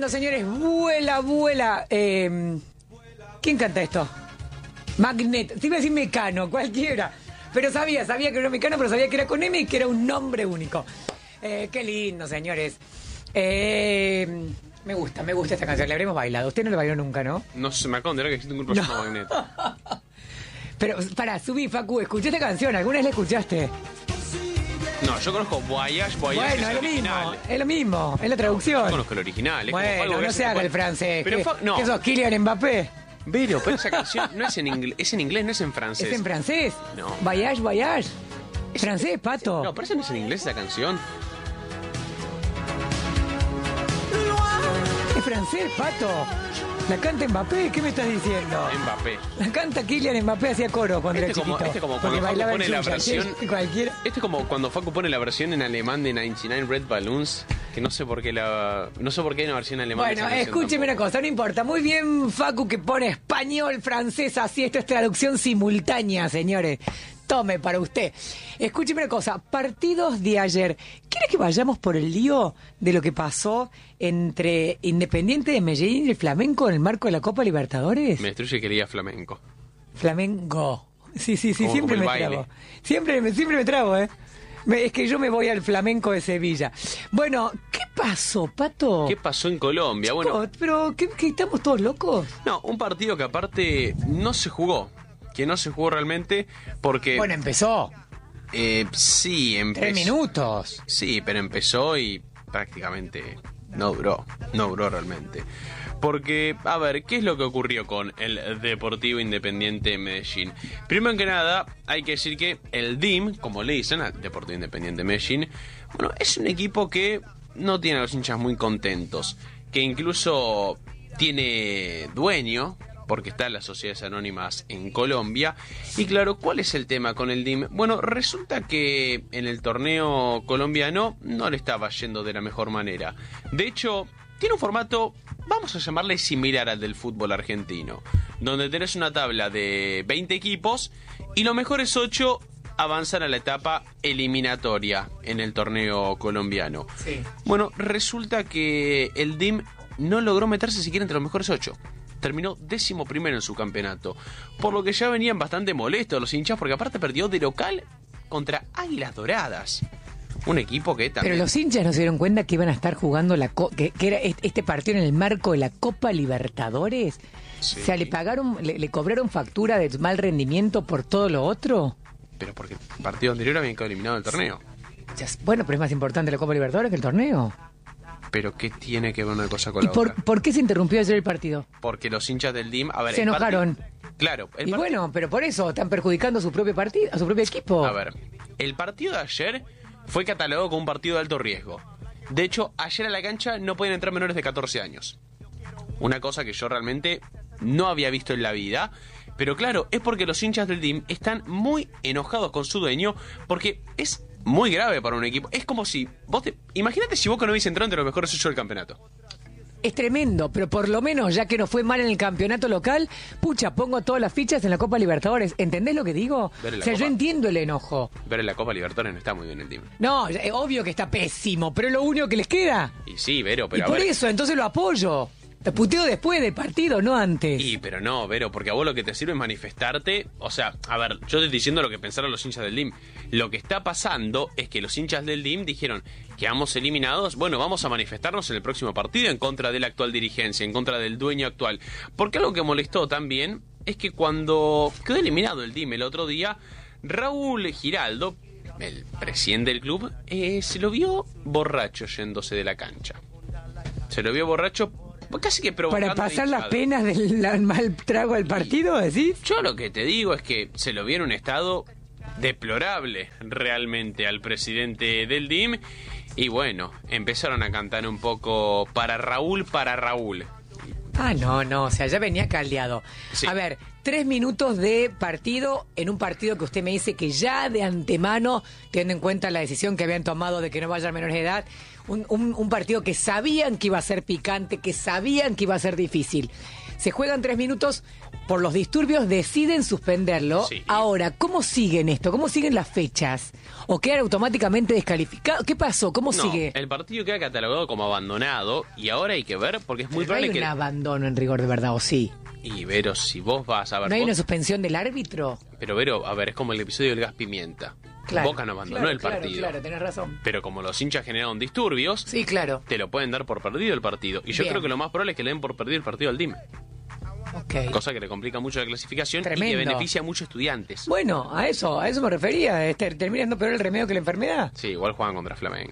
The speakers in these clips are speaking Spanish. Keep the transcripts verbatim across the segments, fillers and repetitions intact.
volviendo, señores. Vuela, vuela. Eh, ¿Quién canta esto? Magneto. Te iba a decir Mecano, cualquiera. Pero sabía, sabía que era Mecano, pero sabía que era con M y que era un nombre único. Eh, qué lindo, señores. Eh, me gusta, me gusta esta canción. La habremos bailado. Usted no la bailó nunca, ¿no? No se me acabo de enterar que existe un grupo No. llamado Magneto. Pero, pará, subí, Facu. Escuché esta canción. ¿Alguna vez la escuchaste? No, yo conozco Voyage, Voyage, que Bueno, es es lo el mismo. original. Es lo mismo. Es la traducción. Yo conozco el original. Es como Bueno, algo que no hace se haga cual- el francés. Pero ¿Qué, fa- no. ¿Qué sos, Kylian Mbappé? Pero, pero esa canción no es en inglés, es en inglés, no es en francés. ¿Es en francés? No. Voyage, voyage. ¿Es francés, pato? No, pero esa no es en inglés esa canción. ¿Es francés, pato? ¿La canta Mbappé? ¿Qué me estás diciendo? Mbappé. La canta Kylian Mbappé hacía coro cuando Este era como- chiquito. este como porque cuando Facu bailaba pone en la Yuya, versión- ¿sí? Cualquiera. Esto es como cuando Facu pone la versión en alemán de noventa y nueve Red Balloons, que no sé por qué la no sé por qué hay una versión alemana. de Bueno, esa canción escúcheme una tampoco. cosa, no importa. Muy bien, Facu, que pone español, francés, así. Esto es traducción simultánea, señores. Tome para usted. Escúcheme una cosa, partidos de ayer. ¿Quiere que vayamos por el lío de lo que pasó entre Independiente de Medellín y el Flamenco en el marco de la Copa Libertadores? Me destruye que leía flamenco. Flamengo. Sí, sí, sí, Como- siempre como me el baile. trago. Siempre, me- siempre me trago, ¿eh? Me- Es que yo me voy al flamenco de Sevilla. Bueno, ¿qué pasó, Pato? ¿Qué pasó en Colombia? Bueno, Chico, pero ¿qué, qué, estamos todos locos? no, un partido que aparte no se jugó. Que no se jugó realmente porque... Bueno, empezó. eh, sí, empezó. Tres minutos. Sí, pero empezó y prácticamente no duró. No duró realmente. Porque, a ver, ¿qué es lo que ocurrió con el Deportivo Independiente de Medellín? Primero que nada, hay que decir que el D I M, como le dicen al Deportivo Independiente de Medellín, bueno, es un equipo que no tiene a los hinchas muy contentos. Que incluso tiene dueño, porque están las sociedades anónimas en Colombia. Y claro, ¿cuál es el tema con el D I M? Bueno, resulta que en el torneo colombiano no le estaba yendo de la mejor manera. De hecho, tiene un formato, vamos a llamarle similar al del fútbol argentino, donde tenés una tabla de veinte equipos y los mejores ocho avanzan a la etapa eliminatoria en el torneo colombiano. Sí. Bueno, resulta que el D I M no logró meterse siquiera entre los mejores ocho. Terminó décimo primero en su campeonato, por lo que ya venían bastante molestos los hinchas, porque aparte perdió de local contra Águilas Doradas, un equipo que también... Pero los hinchas no se dieron cuenta que iban a estar jugando la co- que, que era este este partido en el marco de la Copa Libertadores. Sí. O sea, le pagaron, le, le cobraron factura de mal rendimiento por todo lo otro. Pero porque el partido anterior habían quedado eliminado del torneo. Ya- Bueno, pero es más importante la Copa Libertadores que el torneo. Pero ¿qué tiene que ver una cosa con ¿Y la por, otra? por qué se interrumpió ayer el partido? Porque los hinchas del D I M... A ver, Se el enojaron. partido- Claro. El Y partido- bueno, pero por eso están perjudicando a su propio partido, a su propio equipo. A ver, el partido de ayer fue catalogado como un partido de alto riesgo. De hecho, ayer a la cancha no podían entrar menores de catorce años. Una cosa que yo realmente no había visto en la vida. Pero claro, es porque los hinchas del D I M están muy enojados con su dueño, porque es muy grave para un equipo. Es como si vos te... Imagínate si Boca no hubiese entrado entre los mejores ocho del campeonato. Es tremendo, pero por lo menos, ya que nos fue mal en el campeonato local, pucha, pongo todas las fichas en la Copa Libertadores. ¿Entendés lo que digo? Ver en O la sea, yo Copa. entiendo el enojo. Ver en la Copa Libertadores no está muy bien el D I M. No, es obvio que está pésimo, pero es lo único que les queda. Y sí, Vero, Y pero a por ver... eso, entonces lo apoyo. Te puteo después del partido, no antes. Y, pero no, Vero, porque a vos lo que te sirve es manifestarte. O sea, a ver, yo te estoy diciendo lo que pensaron los hinchas del D I M. Lo que está pasando es que los hinchas del D I M dijeron: quedamos eliminados, bueno, vamos a manifestarnos en el próximo partido en contra de la actual dirigencia, en contra del dueño actual. Porque algo que molestó también es que cuando quedó eliminado el D I M el otro día, Raúl Giraldo, el presidente del club, eh, se lo vio borracho yéndose de la cancha. Se lo vio borracho casi que provocando Para pasar las hinchada. penas del la- mal trago al partido, ¿decís? Yo lo que te digo es que se lo vio en un estado deplorable realmente al presidente del D I M. Y bueno, empezaron a cantar un poco para Raúl, para Raúl. Ah, no, no, o sea, ya venía caldeado. Sí. A ver, tres minutos de partido en un partido que usted me dice que ya de antemano, teniendo en cuenta la decisión que habían tomado de que no vayan menores de edad, un, un, un partido que sabían que iba a ser picante, que sabían que iba a ser difícil. Se juegan tres minutos, por los disturbios deciden suspenderlo. Sí. Ahora, ¿cómo siguen esto? ¿Cómo siguen las fechas? ¿O quedan automáticamente descalificados? ¿Qué pasó? ¿Cómo No, sigue? el partido queda catalogado como abandonado y ahora hay que ver porque es muy Pero no hay probable un que... abandono en rigor de verdad, ¿o sí? Y Vero, si vos vas a ver... ¿No hay vos- una suspensión del árbitro? Pero Vero, a ver, es como el episodio del gas pimienta. Claro, Boca no abandonó claro, el claro, partido. Claro, tenés razón. Pero como los hinchas generaron disturbios, Sí, claro. te lo pueden dar por perdido el partido. Y yo Bien. creo que lo más probable es que le den por perdido el partido al D I M. Ok. Cosa que le complica mucho la clasificación y que Tremendo. beneficia a muchos estudiantes. Bueno, a eso, a eso me refería. Este, ¿termina siendo peor el remedio que la enfermedad? Sí, igual juegan contra Flamengo.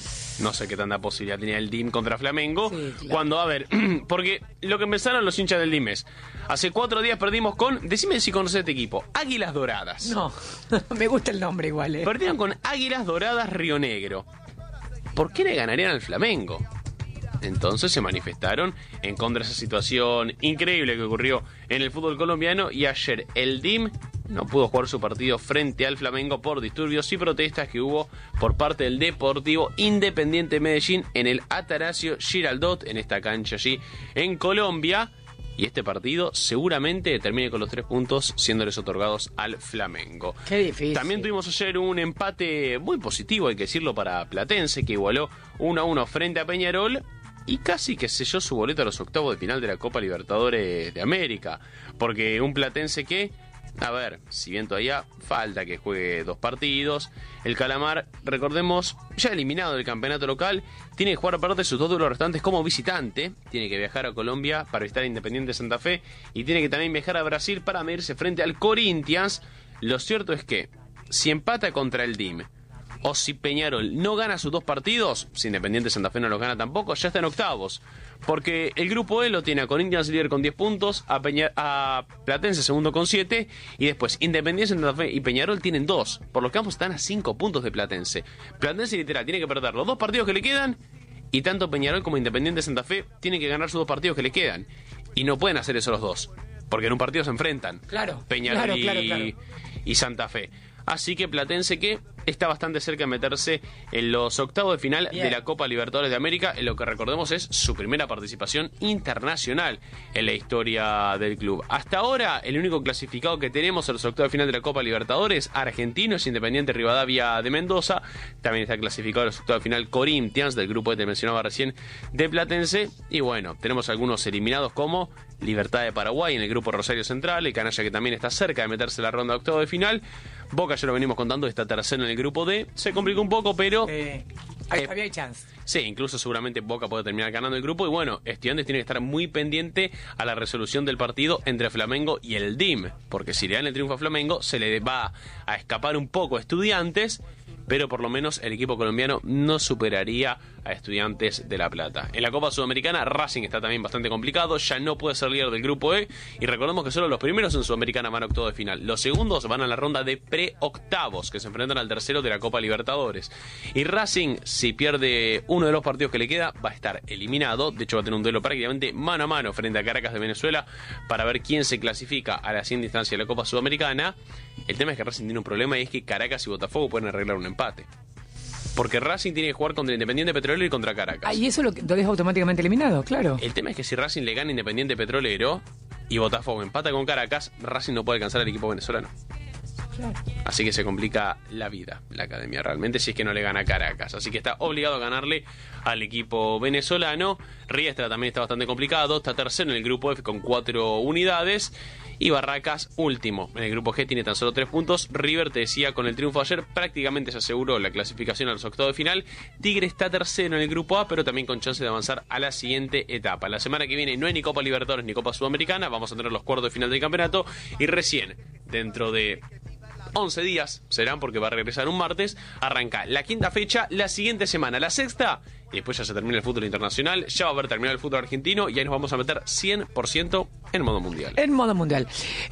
No sé qué tanta posibilidad tenía el D I M contra Flamengo. Sí, claro. Cuando, a ver, porque lo que empezaron los hinchas del D I M es, hace cuatro días perdimos con, decime si conoces este equipo, Águilas Doradas. No, me gusta el nombre igual, ¿eh? Perdieron con Águilas Doradas Río Negro. ¿Por qué le ganarían al Flamengo? Entonces se manifestaron en contra de esa situación increíble que ocurrió en el fútbol colombiano y ayer el D I M no pudo jugar su partido frente al Flamengo por disturbios y protestas que hubo por parte del Deportivo Independiente Medellín en el Atanasio Giraldot, en esta cancha allí en Colombia. Y este partido seguramente termine con los tres puntos siéndoles otorgados al Flamengo. Qué difícil. También tuvimos ayer un empate muy positivo, hay que decirlo, para Platense, que igualó uno a uno frente a Peñarol y casi que selló su boleto a los octavos de final de la Copa Libertadores de América. Porque un Platense que, a ver, si bien todavía falta que juegue dos partidos, el Calamar, recordemos, ya eliminado del campeonato local, tiene que jugar aparte de sus dos duelos restantes como visitante, tiene que viajar a Colombia para visitar a Independiente Santa Fe y tiene que también viajar a Brasil para medirse frente al Corinthians. Lo cierto es que, si empata contra el D I M, o si Peñarol no gana sus dos partidos, si Independiente Santa Fe no los gana tampoco, ya está en octavos. Porque el grupo E lo tiene a Corinthians líder con diez puntos, a, Peña, a Platense segundo con siete, y después Independiente Santa Fe y Peñarol tienen dos, por lo que ambos están a cinco puntos de Platense. Platense literal tiene que perder los dos partidos que le quedan, y tanto Peñarol como Independiente Santa Fe tienen que ganar sus dos partidos que le quedan. Y no pueden hacer eso los dos, porque en un partido se enfrentan. Claro, Peñarol claro, y, claro, claro. y Santa Fe. Así que Platense que está bastante cerca de meterse en los octavos de final Bien. de la Copa Libertadores de América, en lo que recordemos es su primera participación internacional en la historia del club. Hasta ahora, el único clasificado que tenemos en los octavos de final de la Copa Libertadores, argentino, es Independiente Rivadavia de Mendoza. También está clasificado en los octavos de final Corinthians, del grupo que te mencionaba recién, de Platense. Y bueno, tenemos algunos eliminados como Libertad de Paraguay en el grupo Rosario Central, el canalla que también está cerca de meterse en la ronda de octavos de final. Boca, ya lo venimos contando, está tercero en el grupo D. Se complica un poco, pero... Eh, ahí Eh, todavía hay chance. Sí, incluso seguramente Boca puede terminar ganando el grupo. Y bueno, Estudiantes tiene que estar muy pendiente a la resolución del partido entre Flamengo y el D I M. Porque si le dan el triunfo a Flamengo, se le va a escapar un poco a Estudiantes. Pero por lo menos el equipo colombiano no superaría a Estudiantes de La Plata. En la Copa Sudamericana, Racing está también bastante complicado. Ya no puede ser líder del grupo E. Y recordemos que solo los primeros en Sudamericana van a octavos de final. Los segundos van a la ronda de pre-octavos, que se enfrentan al tercero de la Copa Libertadores. Y Racing, si pierde uno de los partidos que le queda, va a estar eliminado. De hecho, va a tener un duelo prácticamente mano a mano frente a Caracas de Venezuela para ver quién se clasifica a la siguiente instancia de la Copa Sudamericana. El tema es que Racing tiene un problema y es que Caracas y Botafogo pueden arreglar un empate. Porque Racing tiene que jugar contra Independiente Petrolero y contra Caracas. Ah, y eso lo, lo deja automáticamente eliminado, claro. El tema es que si Racing le gana Independiente Petrolero y Botafogo empata con Caracas, Racing no puede alcanzar al equipo venezolano. Claro. Así que se complica la vida, la academia realmente, si es que no le gana a Caracas. Así que está obligado a ganarle al equipo venezolano. Riestra también está bastante complicado, está tercero en el grupo F con cuatro unidades. Y Barracas último. En el grupo G tiene tan solo tres puntos. River, te decía, con el triunfo ayer prácticamente se aseguró la clasificación a los octavos de final. Tigre está tercero en el grupo A, pero también con chance de avanzar a la siguiente etapa. La semana que viene no hay ni Copa Libertadores ni Copa Sudamericana. Vamos a tener los cuartos de final del campeonato. Y recién, dentro de once días, serán porque va a regresar un martes, arranca la quinta fecha, la siguiente semana, la sexta, y después ya se termina el fútbol internacional, ya va a haber terminado el fútbol argentino y ahí nos vamos a meter cien por ciento en modo mundial. En modo mundial.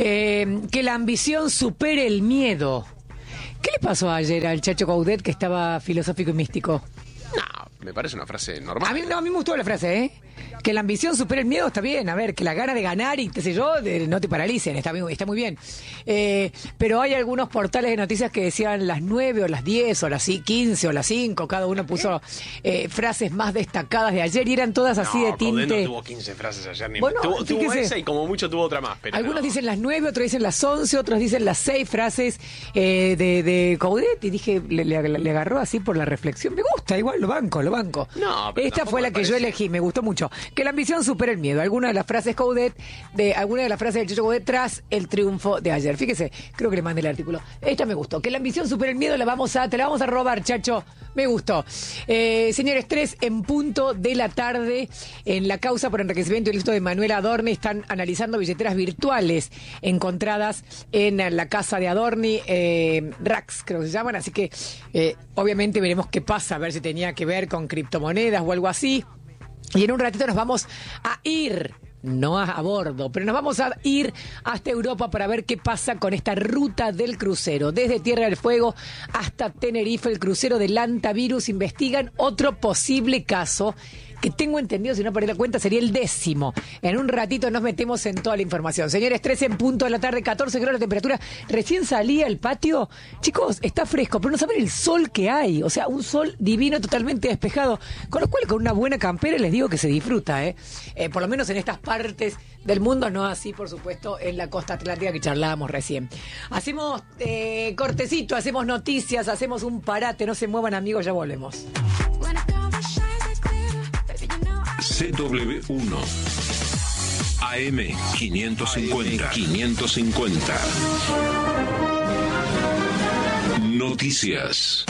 Eh, que la ambición supere el miedo. ¿Qué le pasó ayer al Chacho Coudet que estaba filosófico y místico? No, me parece una frase normal. A mí, no, a mí me gustó la frase, ¿eh? Que la ambición supere el miedo está bien, a ver, que la gana de ganar y qué sé yo, de, no te paralicen, está, bien, está muy bien. Eh, pero hay algunos portales de noticias que decían las nueve o las diez o las quince o las cinco, cada uno puso eh, frases más destacadas de ayer y eran todas así no, de tinte. Coudet no tuvo quince frases ayer, ni bueno, tuvo, tuvo fíjese, esa y como mucho tuvo otra más. Pero algunos no. dicen las nueve, otros dicen las once, otros dicen las seis frases eh, de, de Coudet y dije, le, le, le agarró así por la reflexión. Me gusta, igual lo banco, lo banco. No, pero esta fue la que parece. yo elegí, me gustó mucho. Que la ambición supera el miedo. Algunas de las frases Coudet, de algunas de las frases del Checho Coudet tras el triunfo de ayer. Fíjese, creo que le mandé el artículo. Esta me gustó. Que la ambición supera el miedo, la vamos a, te la vamos a robar, Chacho. Me gustó. Eh, señores, tres en punto de la tarde. En la causa por enriquecimiento ilícito de Manuel Adorni están analizando billeteras virtuales encontradas en la casa de Adorni, eh, Rax, creo que se llaman. Así que, eh, obviamente, veremos qué pasa, a ver si tenía que ver con criptomonedas o algo así. Y en un ratito nos vamos a ir, no a, a bordo, pero nos vamos a ir hasta Europa para ver qué pasa con esta ruta del crucero. Desde Tierra del Fuego hasta Tenerife, el crucero del Antavirus. Investigan otro posible caso que tengo entendido, si no perdí la cuenta, sería el décimo. En un ratito nos metemos en toda la información. Señores, tres en punto de la tarde, catorce grados la temperatura. Recién salí al patio. Chicos, está fresco, pero no saben el sol que hay. O sea, un sol divino, totalmente despejado. Con lo cual, con una buena campera les digo que se disfruta, ¿eh? Eh, por lo menos en estas partes del mundo, no así, por supuesto, en la costa atlántica que charlábamos recién. Hacemos eh, cortecito, hacemos noticias, hacemos un parate. No se muevan, amigos, ya volvemos. C W uno A M quinientos cincuenta quinientos cincuenta Noticias.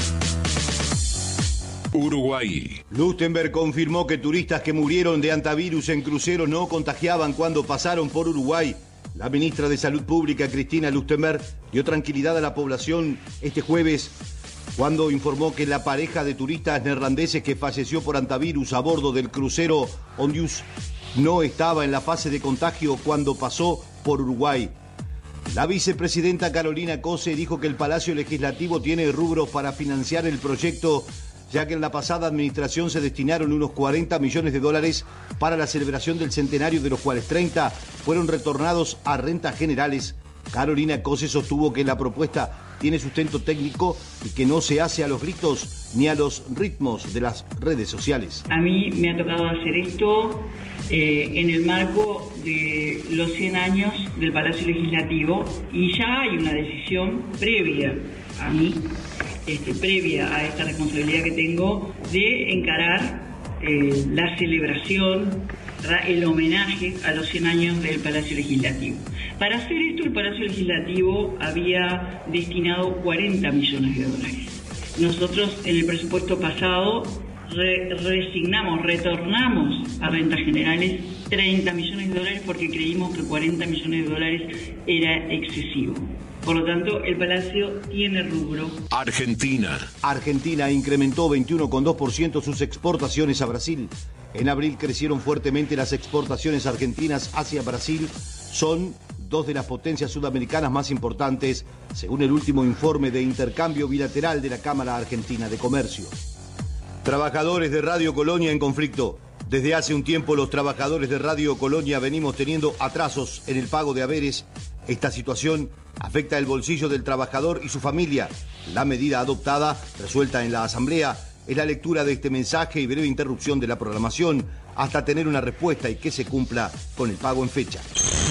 Uruguay. Lustenberg confirmó que turistas que murieron de antivirus en crucero no contagiaban cuando pasaron por Uruguay. La ministra de Salud Pública, Cristina Lustenberg, dio tranquilidad a la población este jueves cuando informó que la pareja de turistas neerlandeses que falleció por antivirus a bordo del crucero Ondius no estaba en la fase de contagio cuando pasó por Uruguay. La vicepresidenta Carolina Cose dijo que el Palacio Legislativo tiene rubros para financiar el proyecto, ya que en la pasada administración se destinaron unos cuarenta millones de dólares para la celebración del centenario, de los cuales treinta fueron retornados a rentas generales. Carolina Cose sostuvo que la propuesta tiene sustento técnico y que no se hace a los gritos ni a los ritmos de las redes sociales. A mí me ha tocado hacer esto eh, en el marco de los cien años del Palacio Legislativo y ya hay una decisión previa a mí, este, previa a esta responsabilidad que tengo de encarar eh, la celebración, el homenaje a los cien años del Palacio Legislativo. Para hacer esto, el Palacio Legislativo había destinado cuarenta millones de dólares. Nosotros, en el presupuesto pasado, re resignamos, retornamos a rentas generales treinta millones de dólares porque creímos que cuarenta millones de dólares era excesivo. Por lo tanto, el Palacio tiene rubro. Argentina. Argentina incrementó veintiuno coma dos por ciento sus exportaciones a Brasil. En abril crecieron fuertemente las exportaciones argentinas hacia Brasil. Son dos de las potencias sudamericanas más importantes, según el último informe de intercambio bilateral de la Cámara Argentina de Comercio. Trabajadores de Radio Colonia en conflicto. Desde hace un tiempo los trabajadores de Radio Colonia venimos teniendo atrasos en el pago de haberes. Esta situación afecta el bolsillo del trabajador y su familia. La medida adoptada, resuelta en la Asamblea, es la lectura de este mensaje y breve interrupción de la programación hasta tener una respuesta y que se cumpla con el pago en fecha.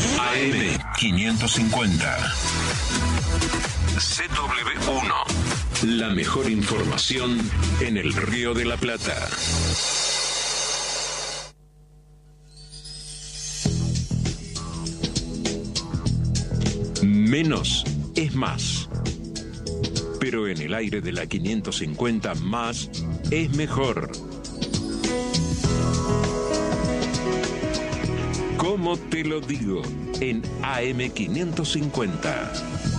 A M quinientos cincuenta C W uno. La mejor información en el Río de la Plata. Menos es más. Pero en el aire de la quinientos cincuenta, más es mejor. ¿Cómo te lo digo? En A M quinientos cincuenta.